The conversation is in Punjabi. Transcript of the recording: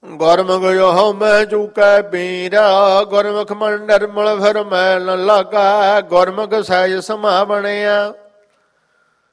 ਗੁਰਮੁਖ ਜੋ ਮੈਂ ਚੂਕੈ ਪੀਰਾ, ਗੁਰਮੁਖ ਮਨ ਨਿਰਮਲ ਫਿਰ ਮੈਲ ਨ ਲਾਗਾ। ਗੁਰਮੁਖ ਸਹਿਜ ਸਮਾ ਬਣਿਆ,